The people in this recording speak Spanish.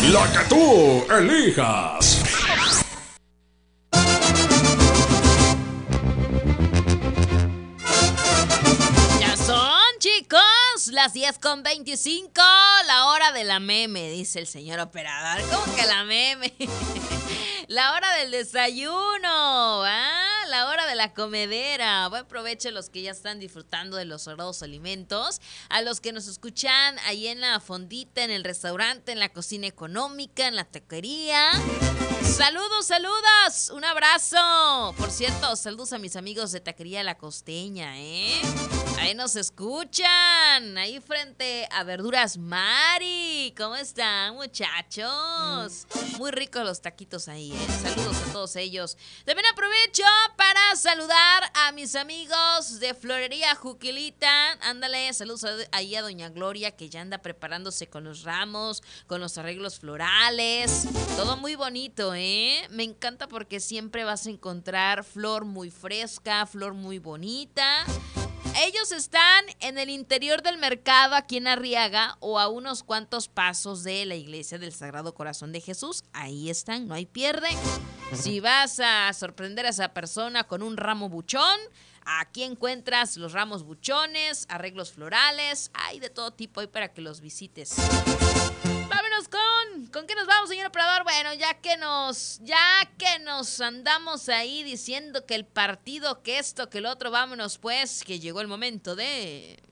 La que tú elijas. Ya son, chicos, las 10:25, la hora de la meme, dice el señor operador. ¿Cómo que la meme? La hora del desayuno, la hora de la comedera. Buen provecho a los que ya están disfrutando de los sagrados alimentos, a los que nos escuchan ahí en la fondita, en el restaurante, en la cocina económica, en la taquería. Saludos, saludos, un abrazo. Por cierto, saludos a mis amigos de Taquería La Costeña, Ahí nos escuchan, ahí frente a Verduras Mari. ¿Cómo están, muchachos? Muy ricos los taquitos ahí, Saludos a todos ellos. También aprovecho para saludar a mis amigos de Florería Juquilita. Ándale, saludos ahí a Doña Gloria, que ya anda preparándose con los ramos, con los arreglos florales. Todo muy bonito, Me encanta porque siempre vas a encontrar flor muy fresca, flor muy bonita. Ellos están en el interior del mercado aquí en Arriaga o a unos cuantos pasos de la iglesia del Sagrado Corazón de Jesús. Ahí están, no hay pierde. Si vas a sorprender a esa persona con un ramo buchón, aquí encuentras los ramos buchones, arreglos florales, hay de todo tipo ahí para que los visites. Vámonos ¿con qué nos vamos, señor operador? Bueno, ya que nos andamos ahí diciendo que el partido, que esto, que el otro, vámonos pues, que llegó el momento de...